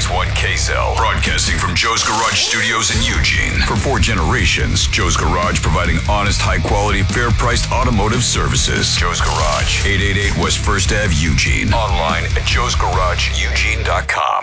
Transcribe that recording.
106.1 KSL. Broadcasting from Joe's Garage Studios in Eugene. For 4 generations, Joe's Garage providing honest, high-quality, fair-priced automotive services. Joe's Garage, 888 West 1st Ave, Eugene. Online at joesgarageeugene.com.